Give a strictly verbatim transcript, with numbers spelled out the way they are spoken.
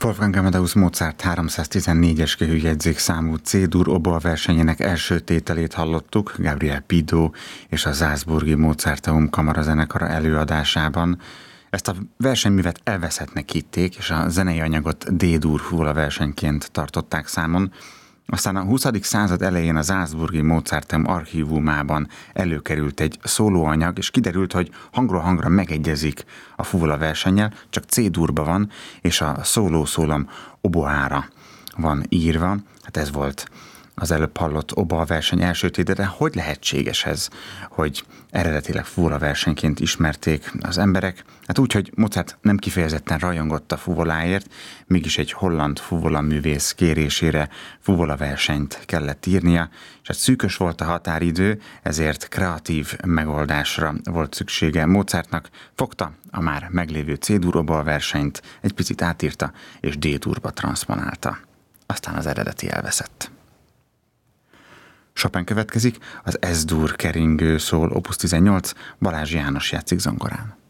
Wolfgang Amadeus Mozart háromszáztizennégyes kőjegyzék számú C-dur oboa versenyének első tételét hallottuk Gabriel Pidó és a Salzburgi Mozarteum kamarazenekara előadásában. Ezt a versenyművet elveszettnek hitték, és a zenei anyagot D-dur fuvola versenyként tartották számon. Aztán a huszadik század elején a Salzburgi Mozarteum archívumában előkerült egy szólóanyag, és kiderült, hogy hangról hangra megegyezik a fuvola versennyel, csak C-durba van, és a szólószólam oboára van írva. Hát ez volt az előbb hallott oboa verseny első téte, de hogy lehetséges ez, hogy eredetileg fuvola versenyként ismerték az emberek? Hát úgy, hogy Mozart nem kifejezetten rajongott a fuvoláért, mégis egy holland fuvola művész kérésére fuvola versenyt kellett írnia, és hát szűkös volt a határidő, ezért kreatív megoldásra volt szüksége Mozartnak. Fogta a már meglévő C-dur oboa versenyt, egy picit átírta, és D-durba transzponálta. Aztán az eredeti elveszett. Chopin következik, az S-dur keringő szól opus tizennyolc, Balázs János játszik zongorán.